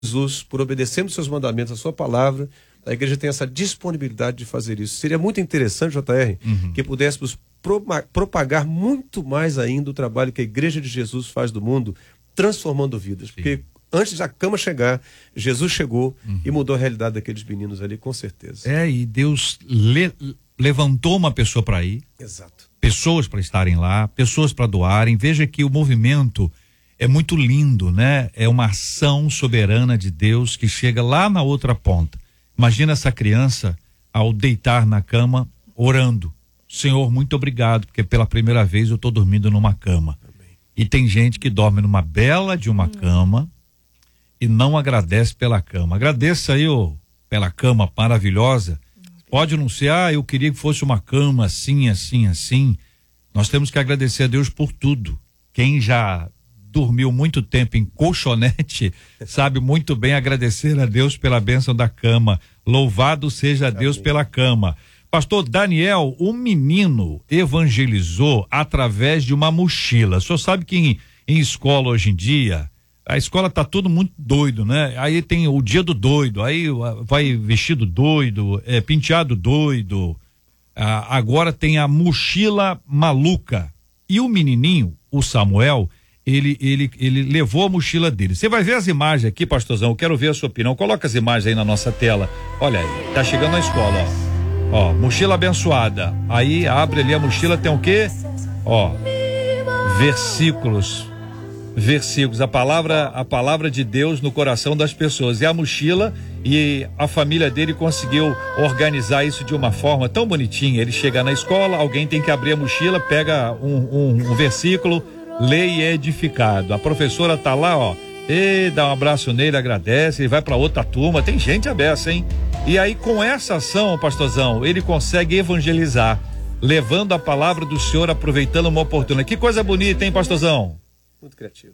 Jesus, por obedecermos seus mandamentos, a sua palavra, a igreja tem essa disponibilidade de fazer isso. Seria muito interessante, JR, que pudéssemos propagar muito mais ainda o trabalho que a igreja de Jesus faz do mundo, transformando vidas. Sim. Porque antes da cama chegar, Jesus chegou e mudou a realidade daqueles meninos ali, com certeza. E Deus levantou uma pessoa para ir. Exato. Pessoas para estarem lá, pessoas para doarem. Veja que o movimento é muito lindo, né? É uma ação soberana de Deus que chega lá na outra ponta. Imagina essa criança ao deitar na cama, orando. Senhor, muito obrigado, porque pela primeira vez eu estou dormindo numa cama. Amém. E tem gente que dorme numa bela de uma cama e não agradece pela cama. Agradeça aí, pela cama maravilhosa. Pode não ser, eu queria que fosse uma cama assim, assim, assim. Nós temos que agradecer a Deus por tudo. Quem já dormiu muito tempo em colchonete sabe muito bem agradecer a Deus pela bênção da cama. Louvado seja Deus pela cama. Pastor Daniel, um menino evangelizou através de uma mochila. O senhor sabe que em escola hoje em dia, a escola tá todo muito doido, né? Aí tem o dia do doido, aí vai vestido doido, penteado doido. Agora tem a mochila maluca. E o menininho, o Samuel, ele levou a mochila dele. Você vai ver as imagens aqui, pastorzão, eu quero ver a sua opinião. Coloca as imagens aí na nossa tela. Olha aí, tá chegando na escola, ó, mochila abençoada. Aí abre ali a mochila, tem o quê? Versículos, a palavra de Deus no coração das pessoas. E a mochila, e a família dele conseguiu organizar isso de uma forma tão bonitinha. Ele chega na escola, alguém tem que abrir a mochila, pega um versículo, lê e é edificado. A professora tá lá, dá um abraço nele, agradece, ele vai para outra turma. Tem gente aberta, hein? E aí, com essa ação, pastorzão, ele consegue evangelizar, levando a palavra do Senhor, aproveitando uma oportunidade. Que coisa bonita, hein, pastorzão? Muito criativo.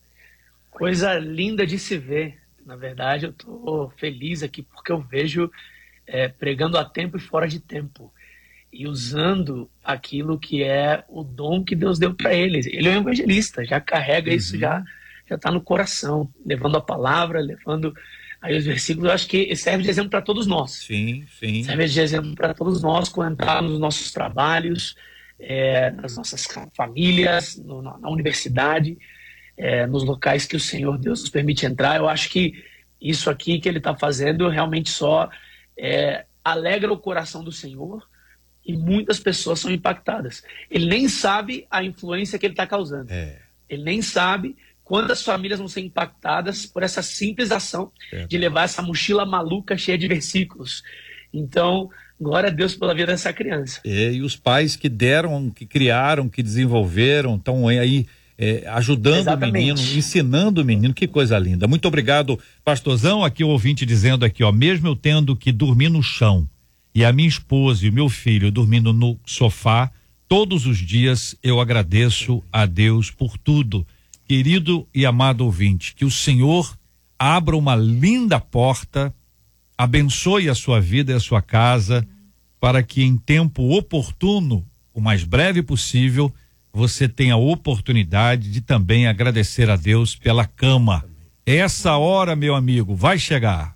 Coisa linda de se ver. Na verdade, eu tô feliz aqui porque eu vejo pregando a tempo e fora de tempo. E usando aquilo que é o dom que Deus deu para ele. Ele é um evangelista, já carrega isso, já está no coração, levando a palavra, levando aí os versículos. Eu acho que serve de exemplo para todos nós. Sim, sim. Serve de exemplo para todos nós quando entrar nos nossos trabalhos, nas nossas famílias, na universidade, nos locais que o Senhor Deus nos permite entrar. Eu acho que isso aqui que ele está fazendo realmente só alegra o coração do Senhor. E muitas pessoas são impactadas. Ele nem sabe a influência que ele está causando. Ele nem sabe quantas famílias vão ser impactadas por essa simples ação de levar essa mochila maluca cheia de versículos. Então, glória a Deus pela vida dessa criança. E os pais que deram, que criaram, que desenvolveram, estão aí ajudando o menino, ensinando o menino. Que coisa linda. Muito obrigado, pastorzão. Aqui o ouvinte dizendo aqui, mesmo eu tendo que dormir no chão, e a minha esposa e o meu filho dormindo no sofá, todos os dias eu agradeço a Deus por tudo. Querido e amado ouvinte, que o Senhor abra uma linda porta, abençoe a sua vida e a sua casa, para que em tempo oportuno, o mais breve possível, você tenha a oportunidade de também agradecer a Deus pela cama. Essa hora, meu amigo, vai chegar.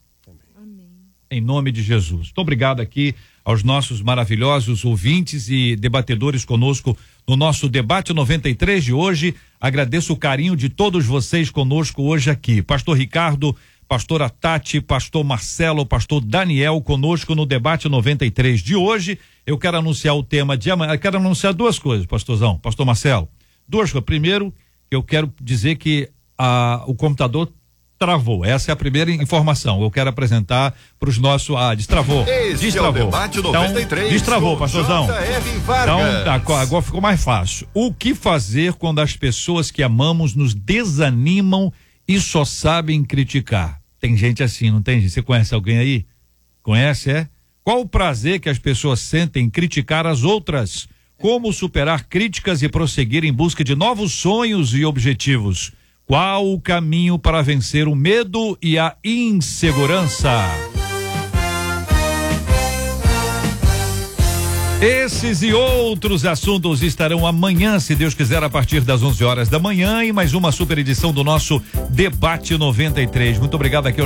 Em nome de Jesus. Muito obrigado aqui aos nossos maravilhosos ouvintes e debatedores conosco no nosso debate 93 de hoje. Agradeço o carinho de todos vocês conosco hoje aqui. Pastor Ricardo, pastora Tati, pastor Marcelo, pastor Daniel conosco no debate 93 de hoje. Eu quero anunciar o tema de amanhã. Eu quero anunciar duas coisas, pastorzão, pastor Marcelo. Duas coisas. Primeiro, eu quero dizer que o computador travou. Essa é a primeira informação. Eu quero apresentar para os nossos. Destravou. Destravou. É o debate 93. Então, destravou, pastorzão. Então, agora ficou mais fácil. O que fazer quando as pessoas que amamos nos desanimam e só sabem criticar? Tem gente assim, não tem? Você conhece alguém aí? Conhece, Qual o prazer que as pessoas sentem em criticar as outras? Como superar críticas e prosseguir em busca de novos sonhos e objetivos? Qual o caminho para vencer o medo e a insegurança? Esses e outros assuntos estarão amanhã, se Deus quiser, a partir das 11 horas da manhã, e mais uma super edição do nosso Debate 93. Muito obrigado aqui ao